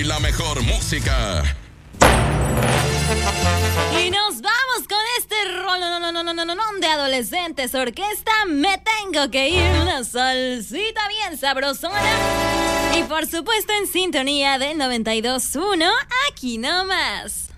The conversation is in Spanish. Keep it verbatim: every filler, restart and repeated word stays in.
Y la mejor música. Y nos vamos con este rol no, no, no, no, no, no, no, de Adolescentes Orquesta. Me tengo que ir, una salsita bien sabrosona. Y por supuesto en sintonía del noventa y dos punto uno, aquí nomás.